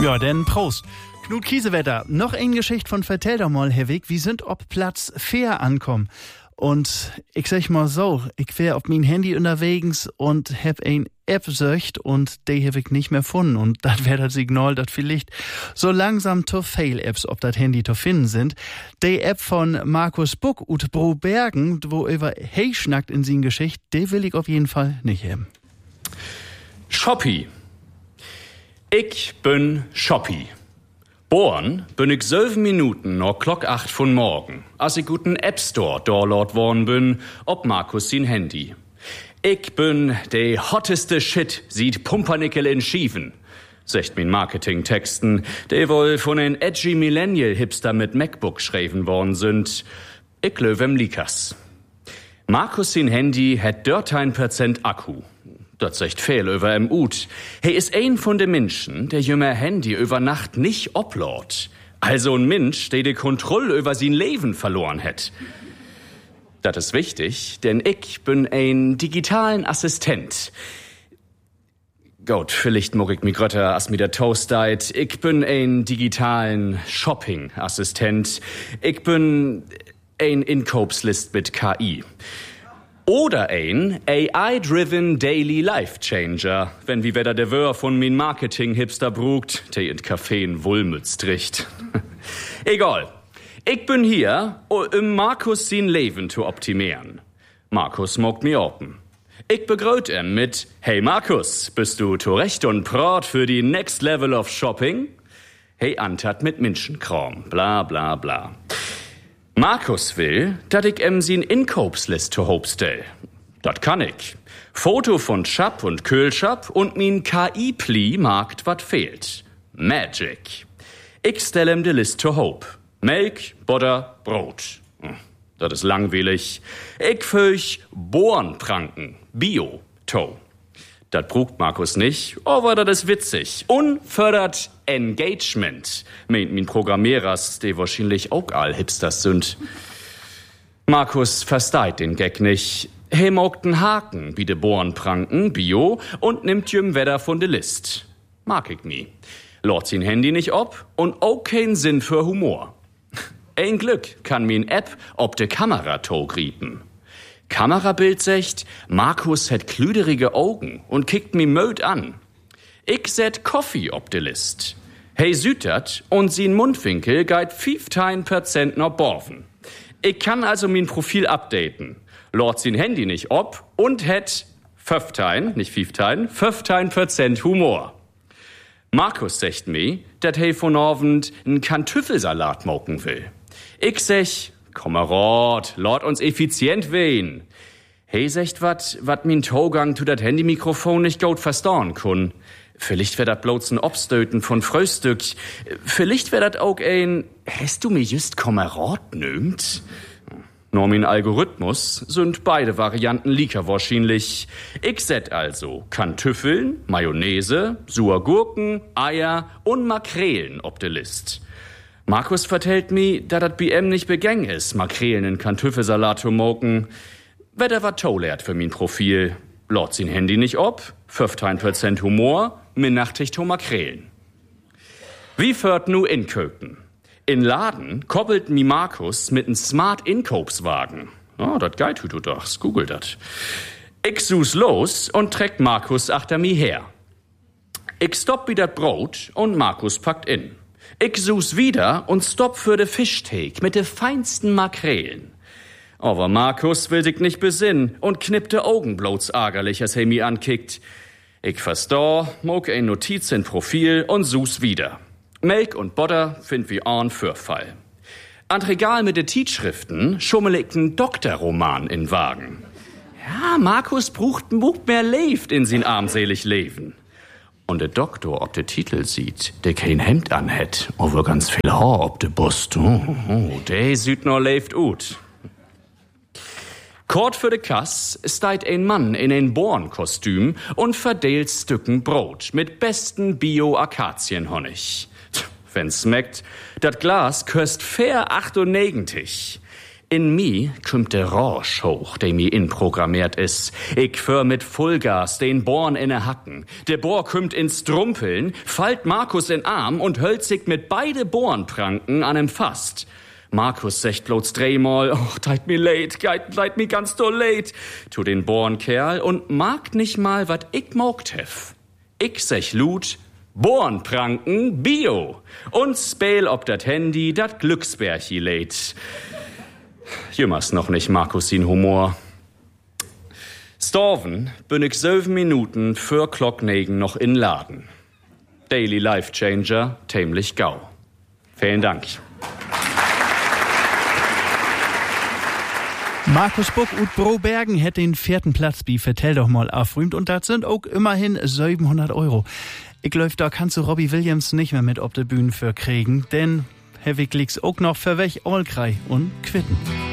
Ja, denn Prost. Knut Kiesewetter, noch eine Geschichte von Vertell doch mal, Herr Weg. Wir sind ob Platz 4 ankommen. Und ich sag mal so, ich wär auf mein Handy unterwegs und hab ein App söcht und die hab ich nicht mehr gefunden. Und das wär das Signal, dass vielleicht so langsam to Fail-Apps auf das Handy zu finden sind. Die App von Markus Buck und Bro Bergen, wo über hey schnackt in sin Geschichte, die will ich auf jeden Fall nicht haben. Shoppi. Ich bin Shoppi. Born bin ich 7 Minuten nach Glock 8 von morgen, als ich guten App Store download worden bin, ob Markus sin Handy. Ich bin de hotteste Shit, sieht Pumpernickel in Schieven, sagt min Marketingtexten, de wohl von den edgy Millennial-Hipster mit MacBook schreiben worden sind. Ich löwem Likas. Markus sin Handy hat 13% Akku. Das sagt viel über Ut. He ist ein von den Menschen, der jümmer Handy über Nacht nicht upload. Also ein Mensch, der die Kontrolle über sein Leben verloren hat. Das ist wichtig, denn ich bin ein digitalen Assistent. Gut, vielleicht mag ich mich grötter, als mir der Toast deit. Ich bin ein digitalen Shopping-Assistent. Ich bin ein Inkopslist mit KI. Oder ein AI-driven Daily Life Changer, wenn wie wer der Wör von min Marketing-Hipster brugt, der in Café in Wulmütz tricht. Egal. Ich bin hier, um Markus sin Leben zu optimieren. Markus mogt mir open. Ich begrüß ihn mit, hey Markus, bist du zurecht und prot für die Next Level of Shopping? Hey Antat mit Menschenkram, bla bla bla. Markus will, dass ich sin Inkopsliste hobstell. Dat kann ich. Foto von Schap und Kühlschap und min KI-Pli markt wat fehlt. Magic. Ich stell de Liste hob. Milch, Butter, Brot. Das ist langweilig. Ich fürch Bornpranken, Bio, to. Das brugt Markus nicht, aber das ist witzig. Und fördert Engagement, meint min Programmierers, die wahrscheinlich auch all Hipsters sind. Markus versteht den Gag nicht. He mogt den Haken, wie de Bornpranken, Bio, und nimmt jüm Wetter von de List. Mag ich nie. Lort sin Handy nicht ob und auch kein Sinn für Humor. Ein Glück kann min App ob de Kamera to griepen. Kamerabild secht, Markus hat klüderige Augen und kickt mi möd an. Ich set Coffee ob de List. Hey sütert und sin Mundwinkel geit 15% noch borfen. Ich kann also min Profil updaten. Lort sin Handy nicht ob und het 15% Humor. Markus secht mi, dat hey von Abend n Kartoffelsalat moken will. Ich sech, Kamerad, lord uns effizient wehen. Hey, secht wat min Togang zu dat Handymikrofon nicht gut verstauen kun. Vielleicht wär dat bloß ein Obstöten von Fröstück. Vielleicht wär dat auch ein, hast du mir just Kamerad nömt? Nur min Algorithmus sind beide Varianten lieker wahrscheinlich. Ich set also Kartoffeln, Mayonnaise, Gurken, Eier und Makrelen ob de List. Markus vertellt mi, da dat BM nicht begäng is, Makrelen in Kartoffelsalat zu moken. Wetter wat tollert für min Profil. Lort sin Handy nicht ob, 15% Humor, minnachtig to Makrelen. Wie fördert nu Inköpen? In Laden koppelt mi Markus mit n Smart Inkopswagen. Oh, dat geit du doch, google dat. Ich sus los und trägt Markus achter mi her. Ich stopp wie dat Brot und Markus packt in. Ich sus wieder und stopp für de Fischteig mit de feinsten Makrelen. Aber Markus will sich nicht besinnen und knippt de Augen bloß ärgerlich, als er mi ankickt. Ich versteh, mog ein Notiz in Profil und sus wieder. Milch und Butter find wie an Fürfall. An Regal mit de Tietschriften schummel ich n Doktorroman in Wagen. Ja, Markus brucht n Buch mehr lebt in sin armselig Leben. Und der Doktor ob de Titel sieht, der kein Hemd anhät, aber ganz viel Haar ob de Brust. Der sieht nur lebt ut. Kort für de Kass steit ein Mann in ein Bornkostüm und verdeelt Stücken Brot mit besten Bio-Akazienhonig. Wenn's schmeckt, dat Glas köst fair 98. In mi kümmt der Rausch hoch, der mi inprogrammiert is. Ich für mit Vollgas den Born inne Hacken. Der Bohr kümmt ins Strumpeln, fallt Markus in Arm und hölzigt mit beide Bohrenpranken an em Fast. Markus secht bloß dreimal, och, deit mi leid, deit mi ganz do leid, tu den Bornkerl und mag nicht mal, wat ich mogt hef. Ich sech Lut, Bornpranken Bio und speel ob dat Handy dat Glücksbärchi lädt. Jümmers noch nicht Markus sin Humor. Storven bin ich 7 Minuten für Klocknegen noch in Laden. Daily Life Changer, tämlich gau. Vielen Dank. Markus Buck und Brobergen hätte den 4. Platz bei Vertell doch mal aufrühmt und das sind auch immerhin 700 €. Ich glaub, da kannst du Robbie Williams nicht mehr mit auf der Bühne für kriegen, denn Herr Wick liegt's auch noch für weg Allkrei und Quitten.